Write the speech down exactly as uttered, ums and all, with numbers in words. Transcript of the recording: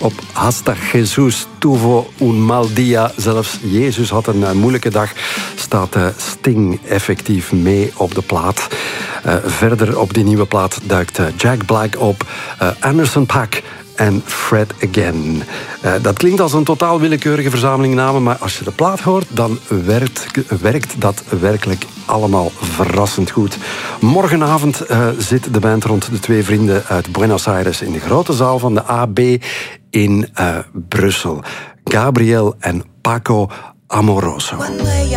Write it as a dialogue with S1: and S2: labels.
S1: op Hasta Jesus tuvo un mal dia. Zelfs Jezus had een uh, moeilijke dag. Staat uh, Sting effectief mee op de plaat. Uh, verder op die nieuwe plaat duikt uh, Jack Black op. Uh, Anderson .Paak en Fred Again. Uh, dat klinkt als een totaal willekeurige verzameling namen, maar als je de plaat hoort, dan werkt, werkt dat werkelijk allemaal verrassend goed. Morgenavond uh, zit de band rond de twee vrienden uit Buenos Aires in de grote zaal van de A B in uh, Brussel. Gabriel en Paco Amoroso.